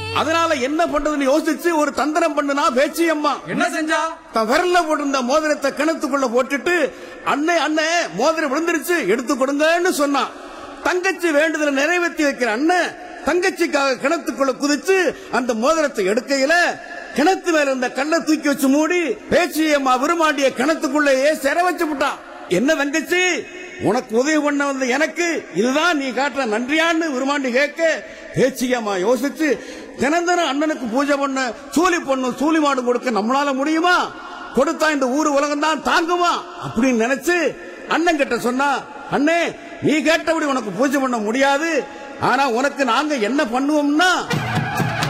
அதனால என்ன பண்றதுன்னு யோசிச்சு ஒரு தந்திரம் பண்ணுனா பேச்சு அம்மா. என்ன செஞ்சா? தன் விரல்ல போட்டிருந்த மோதிரத்தை கிணத்துக்குள்ள போட்டுட்டு அண்ணே அண்ணே மோதிரம் விழுந்துருச்சு எடுத்து கொடுங்கன்னு சொன்னான். தங்கச்சி வேண்டுதலை நிறைவேற்றி வைக்கிற அண்ணன் தங்கச்சிக்காக கிணத்துக்குள்ள குதிச்சு அந்த மோதிரத்தை எடுக்கையில கிணத்து மேல இருந்த கல்லை தூக்கி வச்சு மூடி பேச்சியம்மா விரும்பாண்டிய கிணத்துக்குள்ளேயே சிற வச்சு விட்டான். என்ன தங்கச்சி, உனக்கு உதவி பண்ண வந்த எனக்கு இதுதான் நீ காட்டுற நன்றியான்னு விரும்பாண்டி கேட்க பேச்சியம்மா யோசிச்சு தினந்தனம் அண்ணனுக்கு பூஜை பண்ண சூலி பொண்ணு சூலி மாடு கொடுக்க நம்மளால முடியுமா? கொடுத்தா இந்த ஊரு உலகம் தான் தாங்குமா அப்படின்னு நினைச்சு அண்ணன் கிட்ட சொன்னா, அண்ணே நீ கேட்டபடி உனக்கு பூஜை பண்ண முடியாது, ஆனா உனக்கு நாங்க என்ன பண்ணுவோம்னா